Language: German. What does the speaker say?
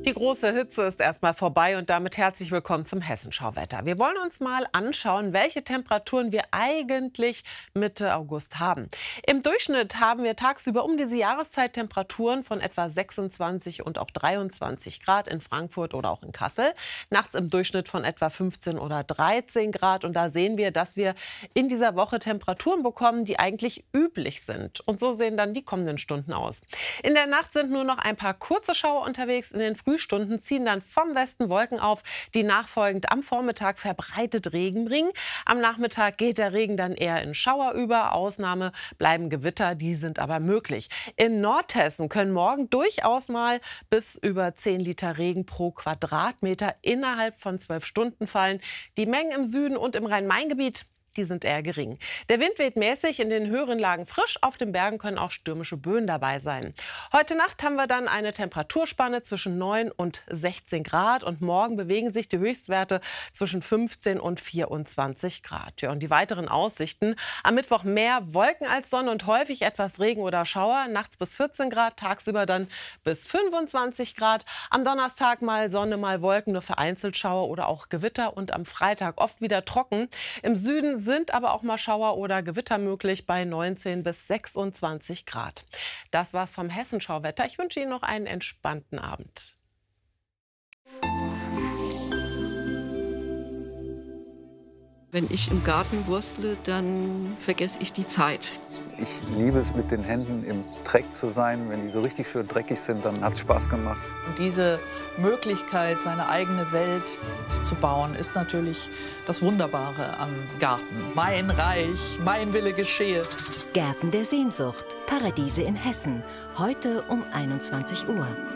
Die große Hitze ist erstmal vorbei und damit herzlich willkommen zum Hessenschauwetter. Wir wollen uns mal anschauen, welche Temperaturen wir eigentlich Mitte August haben. Im Durchschnitt haben wir tagsüber um diese Jahreszeit Temperaturen von etwa 26 und auch 23 Grad in Frankfurt oder auch in Kassel. Nachts im Durchschnitt von etwa 15 oder 13 Grad. Und da sehen wir, dass wir in dieser Woche Temperaturen bekommen, die eigentlich üblich sind. Und so sehen dann die kommenden Stunden aus. In der Nacht sind nur noch ein paar kurze Schauer unterwegs. In den Frühstunden ziehen dann vom Westen Wolken auf, die nachfolgend am Vormittag verbreitet Regen bringen. Am Nachmittag geht der Regen dann eher in Schauer über. Ausnahme bleiben Gewitter, die sind aber möglich. In Nordhessen können morgen durchaus mal bis über 10 Liter Regen pro Quadratmeter innerhalb von 12 Stunden fallen. Die Mengen im Süden und im Rhein-Main-Gebiet, die sind eher gering. Der Wind weht mäßig, in den höheren Lagen frisch. Auf den Bergen können auch stürmische Böen dabei sein. Heute Nacht haben wir dann eine Temperaturspanne zwischen 9 und 16 Grad. Und morgen bewegen sich die Höchstwerte zwischen 15 und 24 Grad. Ja, und die weiteren Aussichten: am Mittwoch mehr Wolken als Sonne und häufig etwas Regen oder Schauer. Nachts bis 14 Grad, tagsüber dann bis 25 Grad. Am Donnerstag mal Sonne, mal Wolken, nur vereinzelt Schauer oder auch Gewitter. Und am Freitag oft wieder trocken. Im Süden sind aber auch mal Schauer oder Gewitter möglich bei 19 bis 26 Grad. Das war's vom Hessenschauwetter. Ich wünsche Ihnen noch einen entspannten Abend. Wenn ich im Garten wurstle, dann vergesse ich die Zeit. Ich liebe es, mit den Händen im Dreck zu sein. Wenn die so richtig schön dreckig sind, dann hat es Spaß gemacht. Und diese Möglichkeit, seine eigene Welt zu bauen, ist natürlich das Wunderbare am Garten. Mein Reich, mein Wille geschehe. Gärten der Sehnsucht. Paradiese in Hessen. Heute um 21 Uhr.